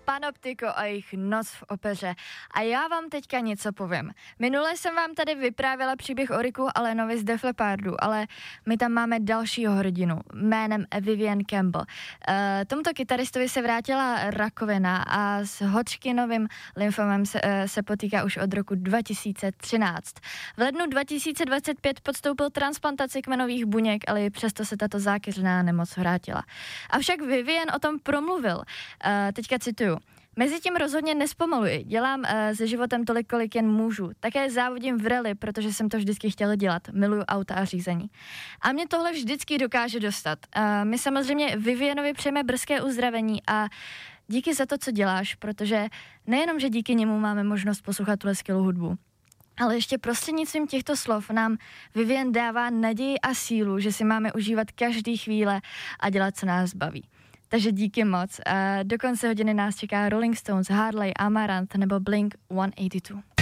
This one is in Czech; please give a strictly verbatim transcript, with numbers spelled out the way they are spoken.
Panoptiko a jejich Noc v opeře. A já vám teďka něco povím. Minule jsem vám tady vyprávěla příběh o Ricku Allenovi z Def Leppardu, ale my tam máme dalšího hrdinu jménem Vivian Campbell. Uh, tomuto kytaristovi se vrátila rakovina a s Hodgkinovým lymfomem se, uh, se potýká už od roku dva tisíce třináct. V lednu dva tisíce dvacet pět podstoupil transplantaci kmenových buněk, ale i přesto se tato zákeřná nemoc vrátila. Avšak Vivian o tom promluvil. Uh, teďka cituju. Mezitím rozhodně nespomaluji. Dělám uh, se životem tolik, kolik jen můžu. Také závodím v rally, protože jsem to vždycky chtěla dělat. Miluju auta a řízení. A mě tohle vždycky dokáže dostat. Uh, my samozřejmě Vivianovi přejeme brzké uzdravení a díky za to, co děláš, protože nejenom, že díky němu máme možnost poslouchat tuhle skvělou hudbu, ale ještě prostřednictvím těchto slov nám Vivian dává naději a sílu, že si máme užívat každý chvíle a dělat, co nás baví. Takže díky moc. A do konce hodiny nás čeká Rolling Stones, Harley, Amaranth nebo Blink sto osmdesát dva.